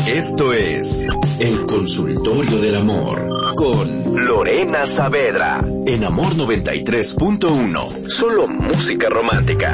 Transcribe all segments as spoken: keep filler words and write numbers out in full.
Esto es El Consultorio del Amor con Lorena Saavedra en Amor noventa y tres punto uno. Solo música romántica.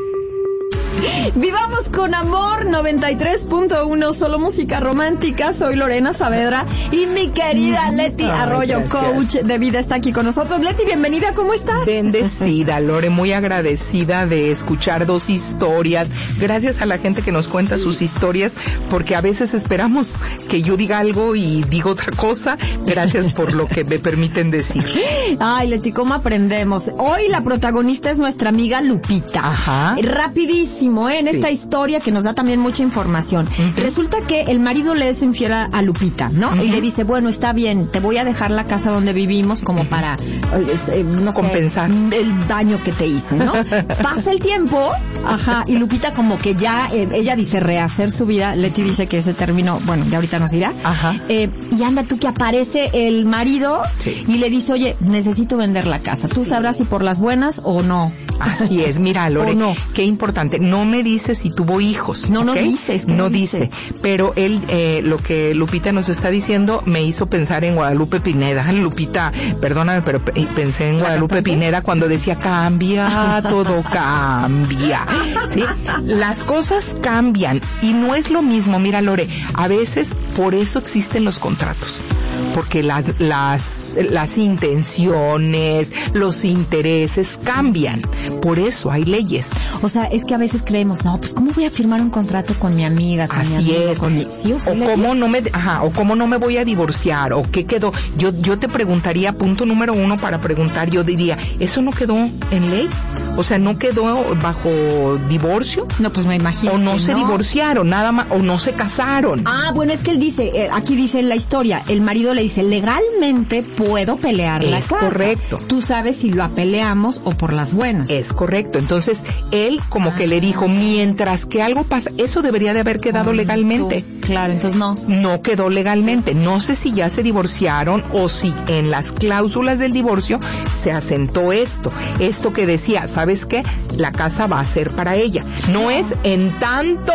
Vivamos con Amor noventa y tres punto uno, solo música romántica. Soy Lorena Saavedra y mi querida Leti Ay, Arroyo, gracias. Coach de vida, está aquí con nosotros. Leti, bienvenida, ¿cómo estás? Bendecida, Lore, muy agradecida de escuchar dos historias. Gracias a la gente que nos cuenta sus historias, porque a veces esperamos que yo diga algo y digo otra cosa. Gracias por lo que me permiten decir. Ay, Leti, ¿cómo aprendemos? Hoy la protagonista es nuestra amiga Lupita. Ajá. Rapidísimo. En esta sí. historia que nos da también mucha información. Uh-huh. Resulta que el marido le es infiel a, a Lupita, ¿no? Uh-huh. Y le dice, bueno, está bien, te voy a dejar la casa donde vivimos como uh-huh. para, eh, no sé, compensar el daño que te hice, ¿no? Pasa el tiempo, ajá, y Lupita como que ya, eh, ella dice rehacer su vida. Leti dice que ese término, bueno, ya ahorita nos irá. Ajá. Eh, y anda tú que aparece el marido sí. y le dice, oye, necesito vender la casa. Tú sí. sabrás si por las buenas o no. Así es, mira, Lore, no. qué importante. No me dice si tuvo hijos. No, ¿okay? no dice. Es que no, no dice. dice. Pero él, eh, lo que Lupita nos está diciendo me hizo pensar en Guadalupe Pineda. Lupita, perdóname, pero pensé en Guadalupe Pineda cuando decía cambia, todo cambia. ¿Sí? Las cosas cambian y no es lo mismo. Mira, Lore, a veces por eso existen los contratos. Porque las, las, las intenciones, los intereses cambian. Por eso hay leyes. O sea, es que a veces creemos, no, pues ¿cómo voy a firmar un contrato con mi amiga, con Así mi amigo, es. con mi... ¿Sí o sí? O cómo no me, ajá, o cómo no me voy a divorciar, o qué quedó. Yo, yo te preguntaría, punto número uno para preguntar, yo diría, ¿eso no quedó en ley? O sea, ¿no quedó bajo divorcio? No, pues me imagino. O no que se no. divorciaron, nada más, o no se casaron. Ah, bueno, es que él dice, eh, aquí dice en la historia, el marido le dice, legalmente puedo pelear la Es casa. correcto. Tú sabes si lo apeleamos o por las buenas. Es correcto. Entonces, él como ah. que le dijo, mientras que algo pasa, eso debería de haber quedado ah, legalmente. Tú. Claro, entonces no. No quedó legalmente. Sí. No sé si ya se divorciaron o si en las cláusulas del divorcio se asentó esto. Esto que decía, ¿sabes qué? La casa va a ser para ella. No, no. es en tanto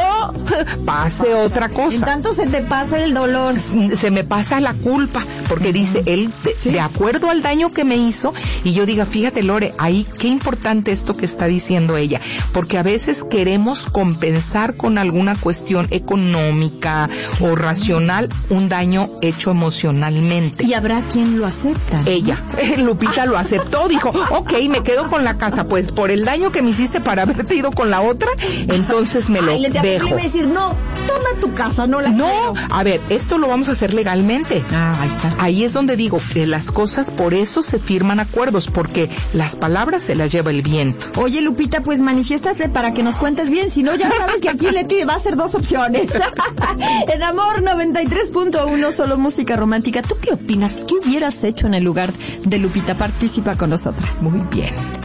pase Pasa. otra cosa. En tanto se te pasa el dolor. Se me pasa la culpa, porque uh-huh. dice él, de, ¿sí? de acuerdo al daño que me hizo, y yo diga, fíjate, Lore, ahí qué importante esto que está diciendo ella, porque a veces queremos compensar con alguna cuestión económica o racional un daño hecho emocionalmente. Y habrá quien lo acepta. Ella, Lupita lo aceptó, dijo, ok, me quedo con la casa, pues por el daño que me hiciste para haberte ido con la otra, entonces me lo Ay, le dejo. Le voy a decir, no, toma tu casa, no la No, quiero. A ver, esto lo vamos a hacer legalmente. Ah, ahí está. Ahí es donde digo que las cosas por eso se firman acuerdos, porque las palabras se las lleva el viento. Oye, Lupita, pues manifiéstate para que nos cuentes bien, si no ya sabes que aquí Leti va a ser dos opciones. En Amor noventa y tres punto uno, solo música romántica. ¿Tú qué opinas? ¿Qué hubieras hecho en el lugar de Lupita? Participa con nosotras. Muy bien.